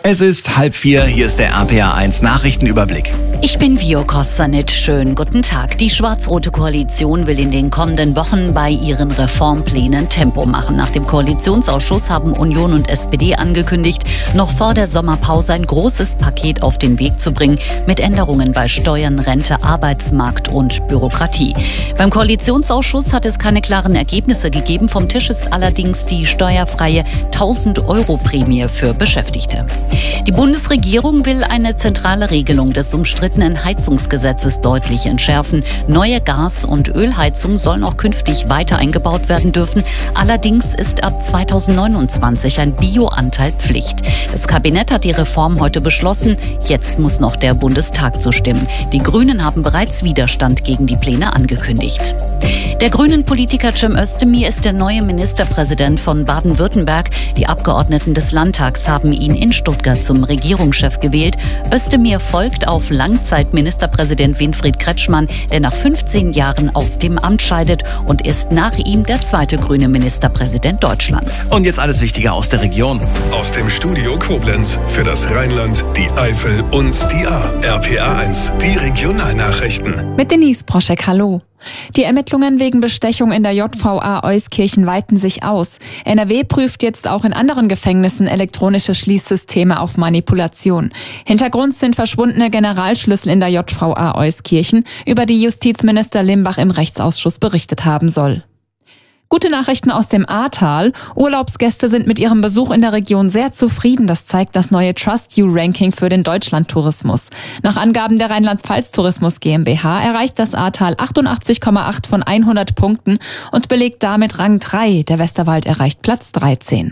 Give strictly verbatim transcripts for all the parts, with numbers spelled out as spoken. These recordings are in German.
Es ist halb vier, hier ist der R P A eins Nachrichtenüberblick. Ich bin Vio Kostanic. Schönen guten Tag. Die schwarz-rote Koalition will in den kommenden Wochen bei ihren Reformplänen Tempo machen. Nach dem Koalitionsausschuss haben Union und S P D angekündigt, noch vor der Sommerpause ein großes Paket auf den Weg zu bringen mit Änderungen bei Steuern, Rente, Arbeitsmarkt und Bürokratie. Beim Koalitionsausschuss hat es keine klaren Ergebnisse gegeben. Vom Tisch ist allerdings die steuerfreie tausend-Euro-Prämie für Beschäftigte. Die Bundesregierung will eine zentrale Regelung des umstrittenen Heizungsgesetzes deutlich entschärfen. Neue Gas- und Ölheizungen sollen auch künftig weiter eingebaut werden dürfen. Allerdings ist ab zweitausendneunundzwanzig ein Bioanteil Pflicht. Das Kabinett hat die Reform heute beschlossen. Jetzt muss noch der Bundestag zustimmen. Die Grünen haben bereits Widerstand gegen die Pläne angekündigt. Der Grünen-Politiker Cem Özdemir ist der neue Ministerpräsident von Baden-Württemberg. Die Abgeordneten des Landtags haben ihn in Stuttgart zum Regierungschef gewählt. Özdemir folgt auf Langzeitministerpräsident Winfried Kretschmann, der nach fünfzehn Jahren aus dem Amt scheidet und ist nach ihm der zweite grüne Ministerpräsident Deutschlands. Und jetzt alles Wichtige aus der Region. Aus dem Studio Koblenz für das Rheinland, die Eifel und die A. R P A eins, die Regionalnachrichten. Mit Denise Proschek, hallo. Die Ermittlungen wegen Bestechung in der J V A Euskirchen weiten sich aus. N R W prüft jetzt auch in anderen Gefängnissen elektronische Schließsysteme auf Manipulation. Hintergrund sind verschwundene Generalschlüssel in der J V A Euskirchen, über die Justizminister Limbach im Rechtsausschuss berichtet haben soll. Gute Nachrichten aus dem Ahrtal. Urlaubsgäste sind mit ihrem Besuch in der Region sehr zufrieden. Das zeigt das neue Trust You Ranking für den Deutschlandtourismus. Nach Angaben der Rheinland-Pfalz Tourismus GmbH erreicht das Ahrtal achtundachtzig Komma acht von hundert Punkten und belegt damit Rang drei. Der Westerwald erreicht Platz dreizehn.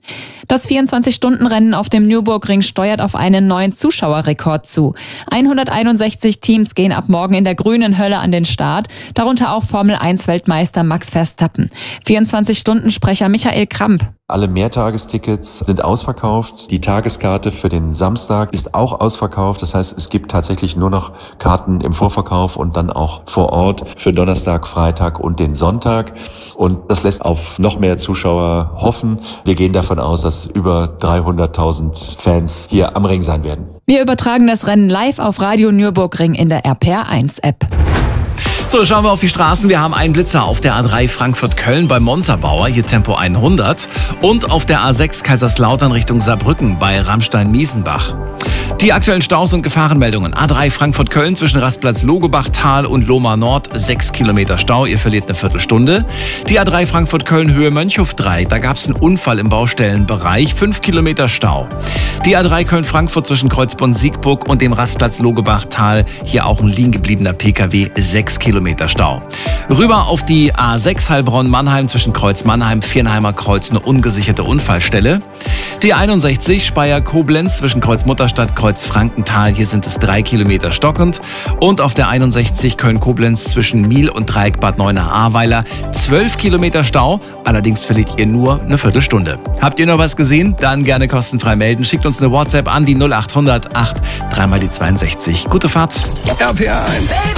Das vierundzwanzig-Stunden-Rennen auf dem Nürburgring steuert auf einen neuen Zuschauerrekord zu. hunderteinundsechzig Teams gehen ab morgen in der grünen Hölle an den Start, darunter auch Formel eins Weltmeister Max Verstappen. vierundzwanzig-Stunden-Sprecher Michael Kramp. Alle Mehrtagestickets sind ausverkauft. Die Tageskarte für den Samstag ist auch ausverkauft. Das heißt, es gibt tatsächlich nur noch Karten im Vorverkauf und dann auch vor Ort für Donnerstag, Freitag und den Sonntag. Und das lässt auf noch mehr Zuschauer hoffen. Wir gehen davon aus, dass über dreihunderttausend Fans hier am Ring sein werden. Wir übertragen das Rennen live auf Radio Nürburgring in der R P A eins App. So, schauen wir auf die Straßen. Wir haben einen Blitzer auf der A drei Frankfurt-Köln bei Montabaur, hier Tempo hundert. Und auf der A sechs Kaiserslautern Richtung Saarbrücken bei Ramstein-Miesenbach. Die aktuellen Staus und Gefahrenmeldungen. A drei Frankfurt-Köln zwischen Rastplatz Logebachtal und Lohmar Nord, sechs Kilometer Stau, ihr verliert eine Viertelstunde. Die A drei Frankfurt-Köln Höhe Mönchhof drei, da gab es einen Unfall im Baustellenbereich, fünf Kilometer Stau. Die A drei Köln-Frankfurt zwischen Kreuzborn-Siegburg und dem Rastplatz Logebachtal, hier auch ein liegen gebliebener P K W, sechs Kilometer Stau. Rüber auf die A sechs Heilbronn-Mannheim zwischen Kreuz Mannheim, Viernheimer Kreuz, eine ungesicherte Unfallstelle. Die einundsechzig Speyer-Koblenz zwischen Kreuz Mutterstadt, Kreuz Frankenthal, hier sind es drei Kilometer stockend. Und auf der einundsechzig Köln-Koblenz zwischen Miel und Dreieck Bad Neuenahr-Ahrweiler, zwölf Kilometer Stau, allerdings verliert ihr nur eine Viertelstunde. Habt ihr noch was gesehen? Dann gerne kostenfrei melden. Schickt uns eine WhatsApp an die null acht hundert acht, dreimal die zweiundsechzig. Gute Fahrt. R P A eins.